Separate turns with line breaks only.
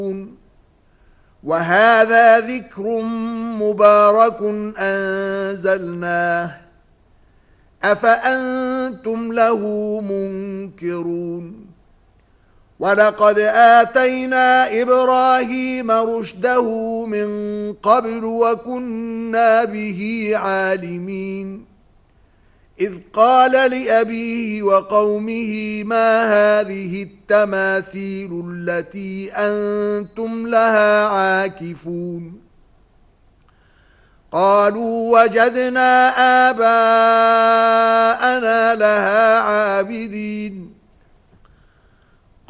وهذا ذكر مبارك أنزلناه أفأنتم له منكرون ولقد آتينا إبراهيم رشده من قبل وكنا به عالمين إذ قال لأبيه وقومه ما هذه التماثيل التي أنتم لها عاكفون قالوا وجدنا آباءنا لها عابدين